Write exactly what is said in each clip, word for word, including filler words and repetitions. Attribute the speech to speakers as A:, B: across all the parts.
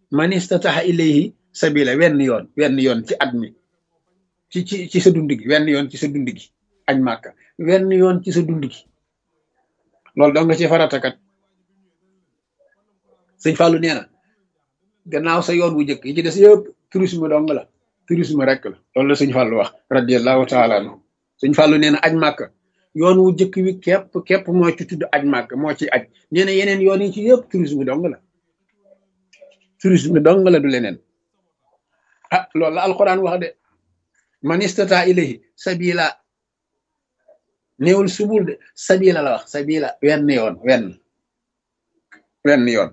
A: man istataha ilayhi sabila wenn yoon wenn yoon ci at mi ci ci ci sa dund gi wenn yoon ci sa dund gi añ màkka wenn yoon ci sa dund gi loolu dong nga ci faratakat sëñ Fallou nee na gannaaw sa yoon wu njëkk yi ci des yëpp tourisme dong la tourisme rek la loolu la sëñ Fallou wax radiallahu taala anhu sëñ Fallou nee na aj màkka yoon wu njëkk wi képp képp moo ci tudd aj màkka moo ci aj nee na yeneen yoon yi ci yëpp tourisme dong la tourisme dong la du leneen ah loolu la alquran wax de man istata ilayhi sabila néewul subul de sabila la wax sabila wenn yoon wenn wenn yoon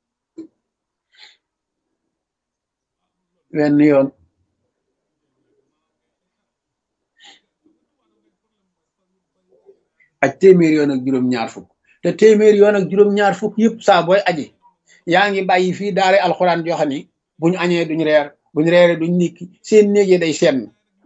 A: wenn yoon aj téeméer yoon ak juróom-ñaar fukk te téeméer yoon ak juróom-ñaar fukk yëpp saa booy aji yaa ngi bàyyi fii daare alxuraan joo xam ni buñu añee duñ reer buñ reere duñ nikki seen néeg yi day senn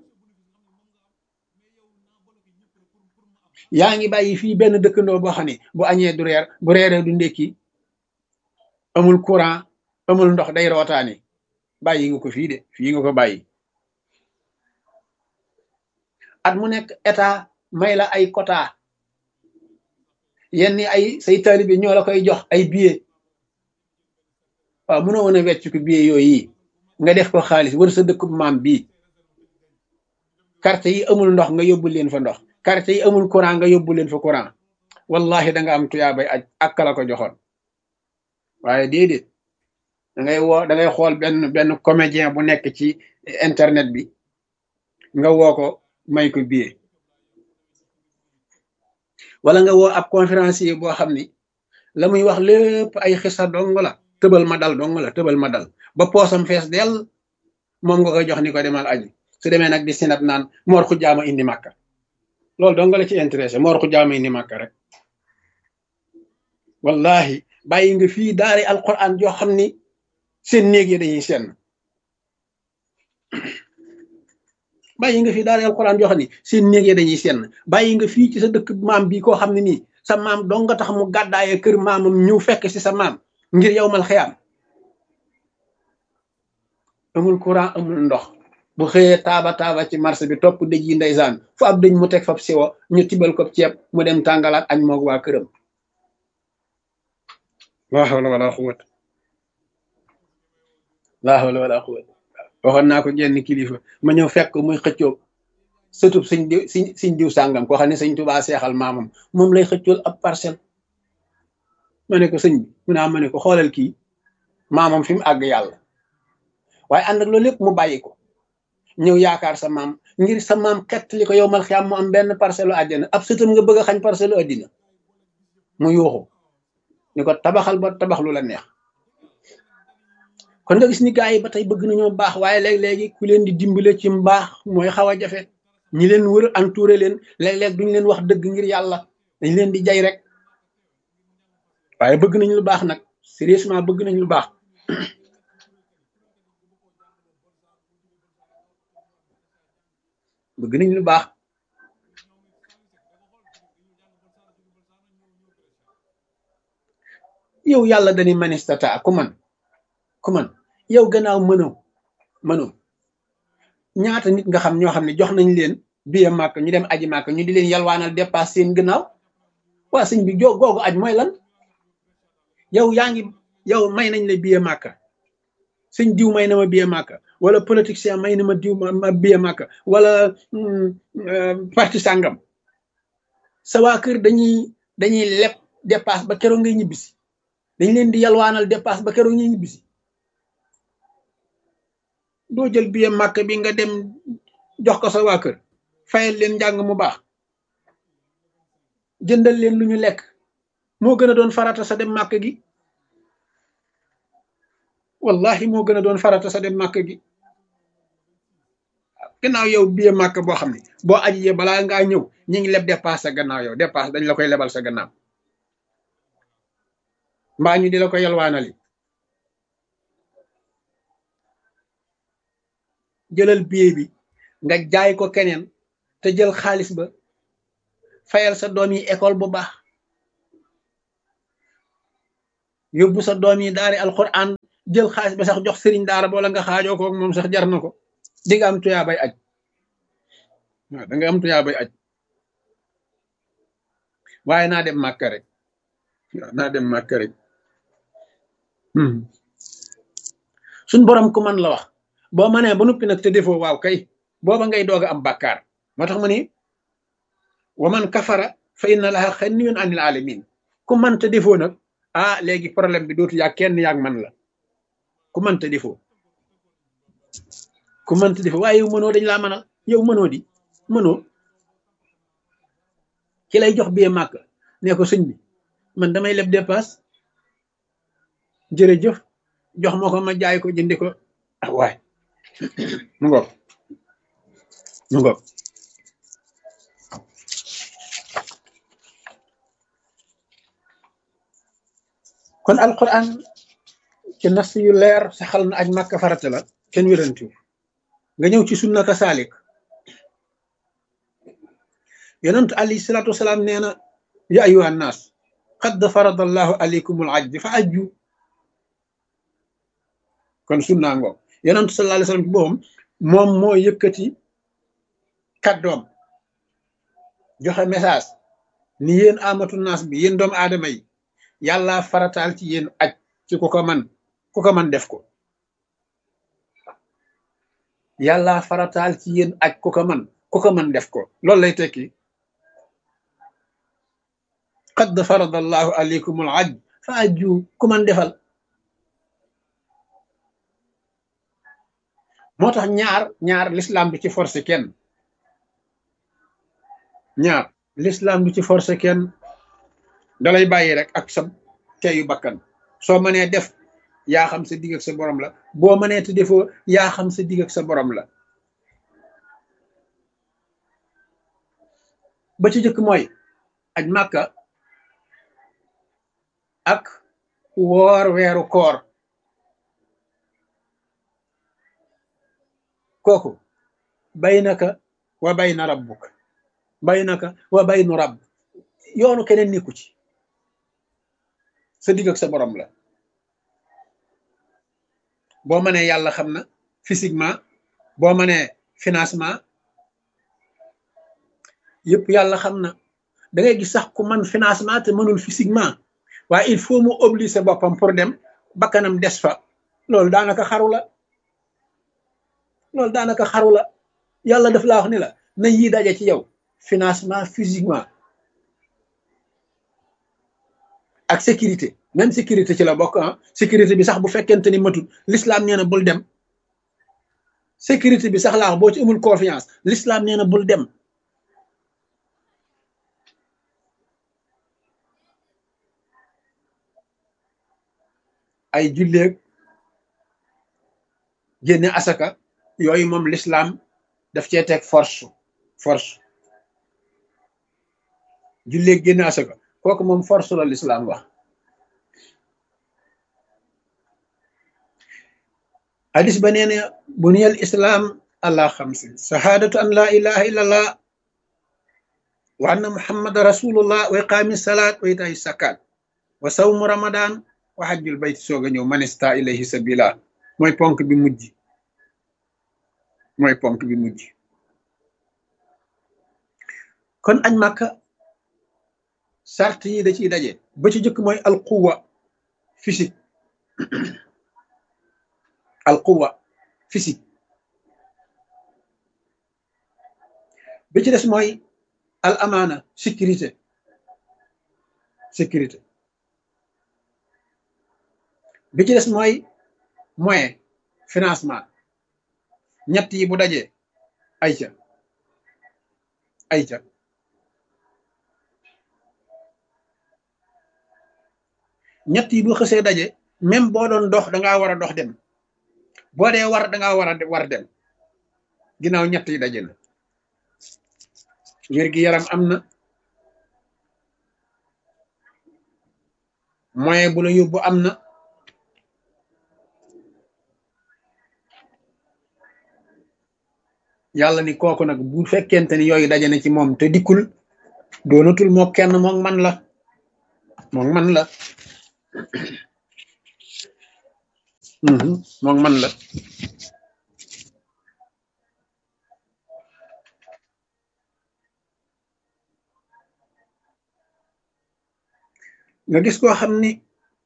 A: yaa ngi bàyyi fii benn dëkkandoo boo xam ne bu añee du reer bu reeree du ndékki amul courant amul ndox day rootaani bàyyi nga ko fii de fii nga ko bàyyi at mu nekk état may la ay quota yenn ay say taalibe ñoo la koy jox ay billet waaw mënoo woon a wecc ko billet yooyu yi nga def ko xaalis wër sa dëkkub maam bii quartier yi amul ndox nga yóbbu leen fa ndox quartier yi amul courant nga yóbbu leen fa courant wallahi da nga am tuyaabay aj ak la ko joxoon waaye déedéet da ngay woo da ngay xool benn benn comédien bu nekk ci internet bi nga woo ko may ko billet wala nga woo ab conférencier boo xam ni la muy wax lépp ay xisa dong la tëbal ma dal dong la tëbal ma dal ba poosam fees dell moom nga koy jox ni ko demal aji su demee nag di sinab naan moor xu jaama indi màkka loolu dong la ci intéressé moor xu jaama indi màkka rek wallahi bàyyi nga fii daari alquran joo xam ni seen néeg yi dañuy senn bàyyi nga fii daari alquran joo xam ni seen néeg yi dañuy senn bàyyi nga fii ci sa dëkk maam bi koo xam ne nii sa maam dong nga tax mu gàddaaye kër maamam ñëw fekk si sa maam ngir yow mal xiyaam amul courant amul ndox bu xëyee taaba taaba ci marché bi topp dëj yi ndeysaan fu ab dëj mu teg fab siwo ñu tibal ko ceeb mu dem tàngalaat añ moog waa këram laa hawla wala quwwata laa hawla wala quwwata waxoon naa ko genn kilifa ma ñëw fekk muy xëccoo sëtub sëñ diw siñ siñ diw sàngam koo xam ne sëñ Tuubaa seexal maamam moom lay xëccool ab parcelle ma ne ko sëñ bi mu naa ma ne ko xoolal kii maamam fi mu àgg yàlla waaye ànd ak loolu lépp mu bàyyi ko ñëw yaakaar sa maam ngir sa maam xett li ko yow mal xiyaam mu am benn parcelle u àddina ab sëtam nga bëgg a xañ parcelle u àddina mu yuuxu ni ko tabaxal ba tabax lu la neex kon nga gis ni gaa yi ba tey bëgg nañoo baax waaye léeg-léegi ku leen di dimbale ci mbaax mooy xaw a jafe ñi leen wër entouré leen léeg-léeg duñ leen wax dëgg ngir yàlla dañ leen di jay rek waaye bëgg nañ lu baax nag sérieusement bëgg nañ lu baax bëgg nañ lu baax yow yàlla dañuy manistata ku man ku man yow gannaaw mënoo mënoo ñaata nit nga xam ñoo xam ne jox nañ leen biye màkk ñu dem aji màkk ñu di leen yalwaanal dépasse seen gannaaw waa sëñ bi jo googu aj mooy lan yow yaa ngi yow may nañ la biye màkk sëñ diw may na ma biye màkk wala politicien may na ma diw ma biye màkk wala parti sàngam sa waa kër dañuy dañuy leb dépasse ba keroog ngay ñibbisi dañ leen di yalwaanal dépasse ba keroog ngay ñibbisi doo jël biye màkk bi nga dem jox ko sa waa kër fayal leen njàng mu baax jëndal leen lu ñu lekk moo gën a doon farata sa dem màkk gi wallahi moo gën a doon farata sa dem màkk gi gannaaw yow biye màkk boo xam ne boo ajiyee balaa ngaa ñëw ñi ngi leb dépasse sa gannaaw yow dépasse dañ la koy lebal sa gannaaw mbaa ñu di la ko yalwaanali jëlal billet bi nga jaay ko keneen te jël xaalis ba fayal sa doom yi école bu baax yóbbu sa doom yi daari alquran jël xaalis ba sax jox sëriñ daara boola nga xaajoo ko moom sax jar na ko di nga am tuyaa bay aj waaw da nga am tuyaa bay aj waaye naa dem màkka rek waaw naa dem màkka rek suñ borom ku man la wax boo mënee ba noppi nag te defoo waaw kay booba ngay doog a am bàkkaar moo tax ma ni wa man kafara fa inna laha xaniyun anil alamin ku man te defoo nag ah léegi problème bi dootu yaag kenn yaag man la ku man te defoo ku man te defoo waaye yow mënoo dañ laa mënal yow mënoo di mënoo ki lay jox bee màkk ne ko sëñ bi man damay leb dépasse jërëjëf jox ma ko ma jaay ko jëndi ko ah waay mu ngoog mu ngoog kon alquran ci nas yu leer saxal na aj màkka farata la kenn wérantiw nga ñëw ci sunna ka saalik yonent alayhi salaatu wasalaam nee na ya ayuha nnaas qad farada allahu alaykumul ajj fa ajju kon sunna ngoog yonent sallallahu alayhi wasallam ci boppam moom moo yëkkati kàddoom joxe message ni yéen amatu naas bi yéen doomu aadama yi yàlla farataal ci yéen aj ci ku ko man ku ko man def ko yàlla farataal ci yéen aj ku ko man ku ko man def ko loolu lay tekki qad farada allahu alaykumul ajj fa ajju ku man defal moo tax ñaar ñaar l'islam du ci forcé kenn ñaar l'islam du ci forcé kenn dalay bàyyi rek ak sa teyu bakkan soo mënee def yaa xam sa digg ak sa borom la boo mënee te defoo yaa xam sa digg ak sa borom la ba ci jëkk mooy aj màkka ak woor weeru koor kooku baynaka wa bayna rabbuk baynaka wa baynu rabb yoonu keneen nekku ci sa digg ak sa borom la boo mënee yàlla xam na physiquement boo mënee financement yëpp yàlla xam na da ngay gis sax ku man financement te mënul physiquement waaye il faut mu obliger boppam pour dem bakkanam des fa loolu daanaka xaru la loolu daanaka xaru la yàlla daf laa wax ni la na yii daje ci yow financement physiquement ak sécurité même sécurité ci la bokk ah sécurité bi sax bu fekkente ni matul l'islam nee na bul dem sécurité bi sax laa wax boo ci amul confiance l'islam nee na bul dem ay julleeg génne asaka yooyu moom l'islam daf cee teg force force julleeg génne asaka kooku moom force la l'islam wax hadis ba nee na buniyal islam ala xamsin shahadatu an la ilaha illallah wa anna muhammadan rasulullah wa iqaami salat wa itaay zakat wa sawmu ramadan wa hajjul bayti soog a ñëw manista ilayhi sabila mooy ponk bi mujj mooy ponk bi mujj kon añ màkka sart yi da ciy daje ba ci jëkk mooy alquwa physique alquwa physique bi ci des mooy al amaana sécurité sécurité bi ci des mooy moyen financement ñett yi bu dajee ayca ayca ñett yi bu xësee daje même boo doon dox da ngaa war a dox dem boo dee war da ngaa war a war dem ginnaaw ñett yi daje na wér gi yaram am na moyen bu la yóbbu am na yàlla ni kooku nag bu fekkente ni yooyu daje na ci moom te dikkul doonatul moo kenn moom man la moom man la Mhm. moom man la. nga gis koo xam ni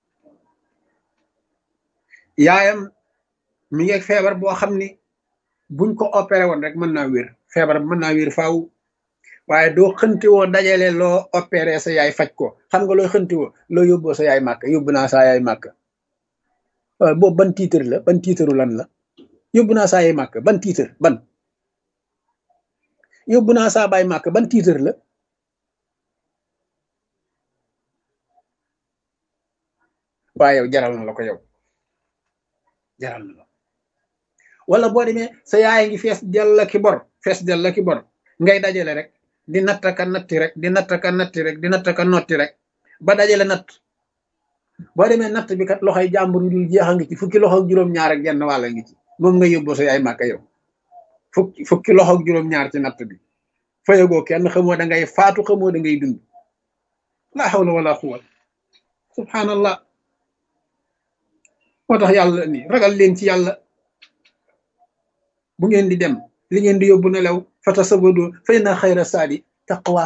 A: yaayam mi ngi ak feebar boo xam ni buñ ko opéré woon rek mën naa wér, feebar mën naa wér faaw. waaye doo xënti woo dajale loo opéré sa yaay faj ko. xam nga looy xënti woo loo yóbboo sa yaay màkk, yóbbu naa saa yaay màkk. waaw boobu ban tiitar la, ban tiitaru lan la? yóbbu naa saa yaay màkk ban tiitar, ban yóbbu naa saa baay màkk ban tiitar la? waaye yow jaral na la ko, yow jaral na la. wala boo demee sa yaay ngi fees dell ki bor, fees dell ki bor, ngay dajale rek di nattaka natti rek di nattaka natti rek di nattaka notti rek ba dajale natt. boo demee natt bi kat loxoy jàmbur yu dul jeex a ngi ci, fukki loxo ak juróom-ñaar ak genn wàll ngi ci, moom nga yóbboo sa yaay màkka yow. fukki fukki loxo ak juróom-ñaar ci natt bi fayagoo kenn, xamoo da ngay faatu, xamoo da ngay dund. la hawla wala quwwata. subhanallah. moo tax yàlla ni ragal leen ci yàlla. bu ngeen di dem li ngeen di yóbbu nelaw fatasabadu fa inna xayra saadi taqwa.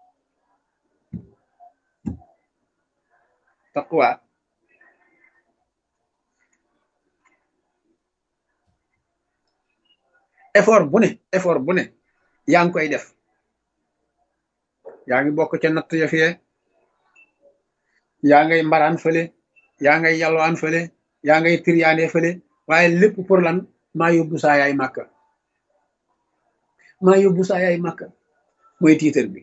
A: taqwa. effort bu ne effort bu ne yaa ngi koy def, yaa ngi bokk ca natt ya fee, yaa ngay mbaraan fële, yaa ngay yalwaan fële, yaa ngay tiryaane fële, waaye lépp pour lan? maa yóbbu saa yaay màkka, maa yóbbu saa yaay màkka mooy tiitar bi.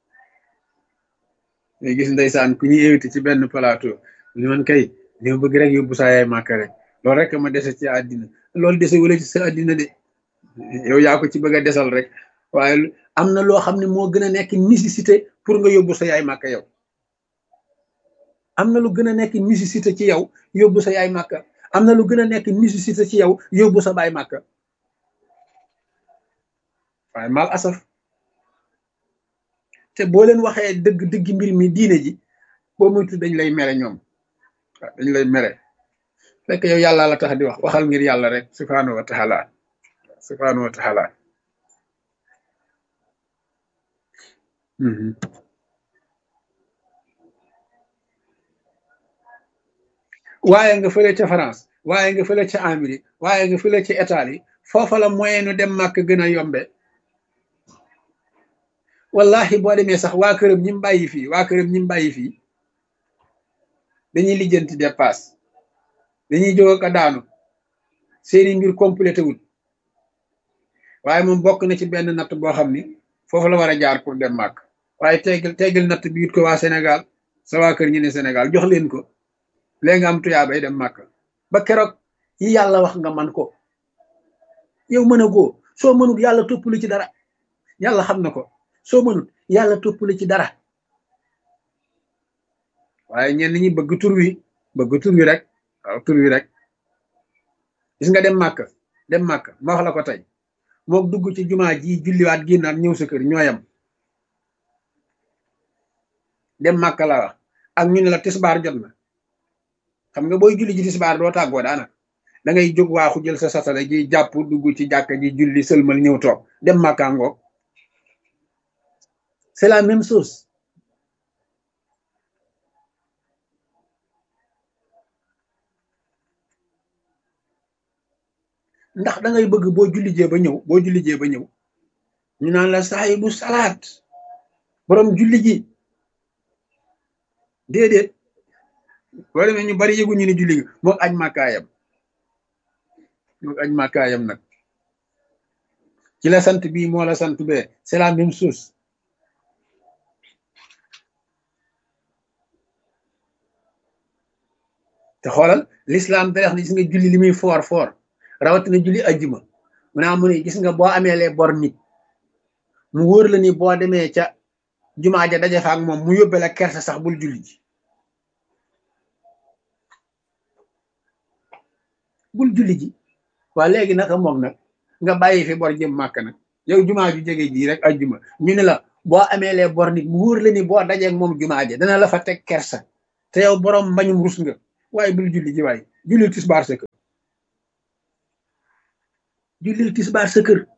A: ngay gis ndeysaan ku ñuy invité ci benn plateau li man kay li ma bëgg rek yóbbu saa yaay màkka rek, loolu rek ma dese ci àddina. loolu dese wala ci sa àddina de, yow yaa ko ci bëgg a desal rek, waaye am na loo xam ne moo gën a nekk nécessité pour nga yóbbu sa yaay màkka yow. am na lu gën a nekk nécessité ci yow yóbbu sa yaay màkka, am na lu gën a nekk nécessité ci yow yóbbu sa baay màkka. waaye mal asaf, te boo leen waxee dëgg dëgg mbir mi diine ji, boo moytu dañ lay mere ñoom. waaw dañ lay mere fekk yow yàlla la tax di wax, waxal ngir yàlla rek subhanahu wa taala, subhanahu wa taala. waaye nga fële ca France, waaye nga fële ca Amérique, waaye nga fële ca Italie, foofa la moyen nu dem màkk gën a yombe. wallahi boo demee sax waa këram ñi mu bàyyi fii, waa këram ñi mu bàyyi fii dañuy lijjanti dépasse, dañuy jóg ak daanu, seeni mbir complété wul. waaye moom bokk na ci benn natt boo xam ni foofu la war a jaar pour dem màkk. waaye tegal tegal natt bi it ko waa Sénégal, sa waa kër ñu ne Sénégal jox leen ko, léegi nga am tuyaabay dem màkk ba keroog yi yàlla wax nga man ko. yow mën a goo, soo mënul yàlla toppali ci dara, yàlla xam na ko. soo mënul yàlla toppali ci dara. waaye ñenn ñi bëgg tur wi, bëgg tur wi rek, waaw tur wi rek. gis nga dem màkk, dem màkk ma wax la ko tey, mook dugg ci jumaa ji julliwaat génnaat ñëw sa kër ñooyam. dem màkk la wax ak ñu ne la tisbaar jot na, xam nga booy julli ji tisbaar doo tàggoo daanaka, da ngay jóg waaxu jël sa satala ji jàpp dugg ci jàkka ji julli sëlmal ñëw toog. dem màkkaa ngoog, c'est la même chose. ndax da ngay bëgg boo jullijee ba ñëw, boo jullijee ba ñëw ñu naan la saahibu salaat, borom julli ji. déedéet, boo demee ñu bari yëgu ñu ni julli nga, moog aj màkkaayam, moog aj màkkaayam nag. ci la sant bii moo la sant bee, c'est la même chose. te xoolal l'islam da wax ne gis nga julli li muy foor foor, rawatina julli ajjuma, mu naa mu ne gis nga boo amee lee bor nit, mu wóor la ni boo demee ca jumaa ja daje fa ak moom mu yóbbe la kersa sax bul julli ji, bul julli ji. waa léegi naka moom nag nga bàyyi fi bor jëm màkk nag, yow jumaa ju jege ji rek ajjuma ñu ne la boo amee lee bor nit mu wóor la ni boo dajee ak moom jumaa ja dana la fa teg kersa, te yow borom mbañum rus nga, waaye bul julli ji waaye julli tisbaar sa kër. jullil tisbaar sa kër